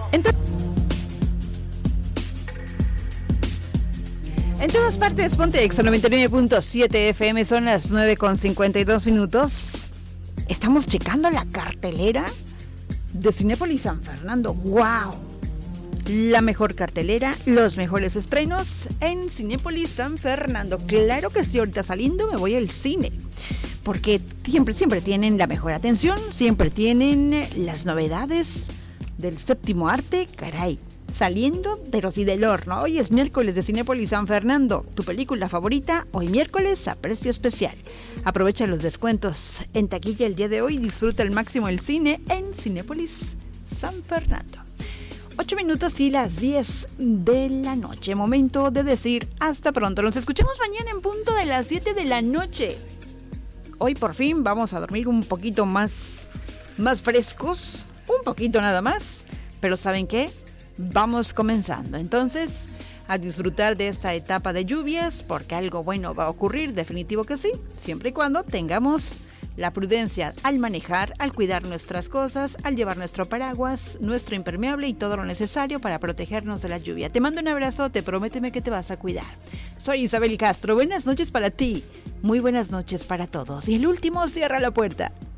En todas partes, ponte Exa 99.7 FM, son las 9:52. Estamos checando la cartelera de Cinépolis San Fernando. ¡Wow! La mejor cartelera, los mejores estrenos en Cinépolis San Fernando. Claro que sí, ahorita saliendo me voy al cine. Porque siempre tienen la mejor atención, siempre tienen las novedades del séptimo arte, caray. Saliendo, pero sí del horno. Hoy es miércoles de Cinépolis San Fernando. Tu película favorita, hoy miércoles a precio especial. Aprovecha los descuentos en taquilla el día de hoy. Disfruta al máximo el cine en Cinépolis San Fernando. 8 minutos y las 10 de la noche. Momento de decir hasta pronto. Nos escuchamos mañana en punto de las 7 de la noche. Hoy por fin vamos a dormir un poquito más frescos. Un poquito nada más. Pero ¿saben qué? Vamos comenzando, entonces, a disfrutar de esta etapa de lluvias, porque algo bueno va a ocurrir, definitivo que sí, siempre y cuando tengamos la prudencia al manejar, al cuidar nuestras cosas, al llevar nuestro paraguas, nuestro impermeable y todo lo necesario para protegernos de la lluvia. Te mando un abrazote, prométeme que te vas a cuidar. Soy Isabel Castro, buenas noches para ti, muy buenas noches para todos. Y el último, cierra la puerta.